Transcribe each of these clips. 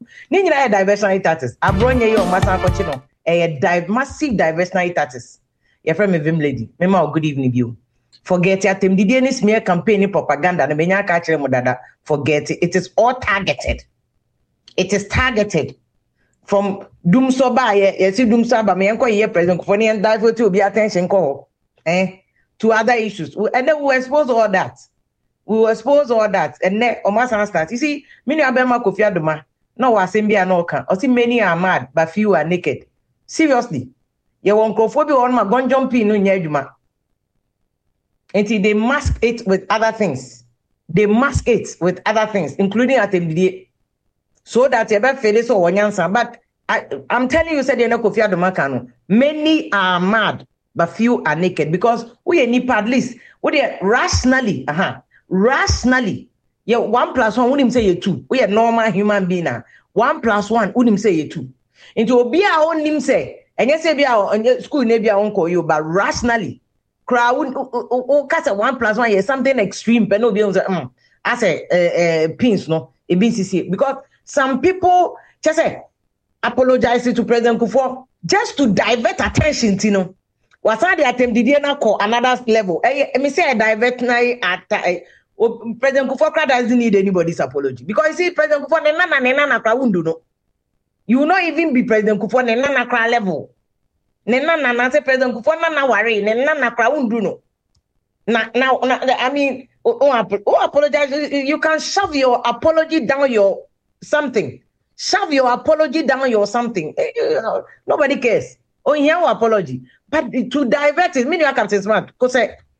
Ni nyina diversionary tactics. Abronye yo masa kochi no. Massive diversionary tactics. Your friend me Vim lady. Mema good evening you. Forget it. Did any smear campaign propaganda? The menya catcher modada. Forget it. It is all targeted. It is targeted. From Doomsoba, yes, Doomsoba, me enko ye President Kufoni and divert to be attention call. To other issues. And then we will expose all that. And then Omasa start. You see, many Abema Kofi Adoma. No Wasembia no can. Or see many are mad, but few are naked. Seriously. You won't go for on my gun jumping no nyejuma. Until they mask it with other things. Including at MDA. So that you better feel so one answer. But I'm telling you, said you know Kofi Adoma kanu. Many are mad, but few are naked. Because we need at least we are rationally, yeah, 1 + 1 wouldn't say 2. We are normal human being now. 1 + 1 wouldn't say 2. Into be our own name say. And yes, be our school maybe I won't call you, but rationally, crowd cast 1 + 1 is something extreme, but no be I say pins no a BCC because some people just say apologize to President Kufuor just to divert attention, you know. What's the attempt did not call another level? Me say divert at President Kufuor doesn't need anybody's apology because you see President Kufuor no. You will not even be President Kufuor nena kra level. Nena say President Kufuor na worry nena kra wundu no. Now I mean apologize. You can shove your apology down your something. Shove your apology down your something. Nobody cares. Oh, here apology. But to divert it, mean you are Captain Smart. Cause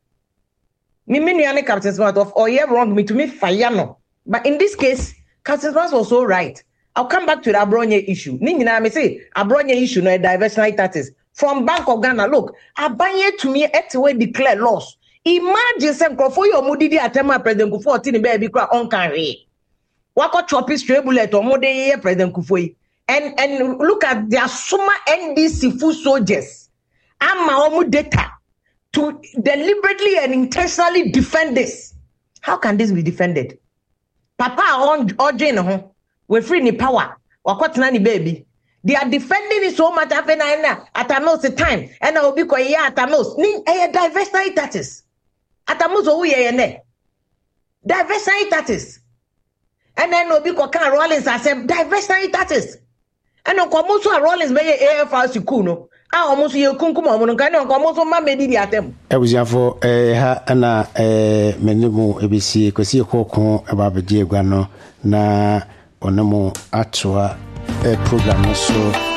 me you are Captain Smart of yeah wrong me to me fire no. But in this case, Captain Smart was so right. I'll come back to the Abronye issue. Ningina me say Abronye issue no diversionary tactics from Bank of Ghana. Look, Abanye to me at way declare loss. Imagine some for your mudidi atema President Kufuor tini baby kra on carry. Wako choppy straight bullet or mode ye President Kufuor. And look at their summa NDC full soldiers. Amma omu data to deliberately and intentionally defend this. How can this be defended? Papa on Jane we free ni power. Wakotna ni baby. They are defending it so much at most the time. And I will be quiet at most. Ni diversionary tactics. At most ne. Diversionary tactics. And then will be Kokan Rollins I said diversionary tactics. And no Komoso Rollins may AFR Sikuno. I almost you kunkum on Kano Komoso Mamedi the attempt. I was for ha ana menimu ABC Kosi Hoko about the Diagano na onemo atwa program so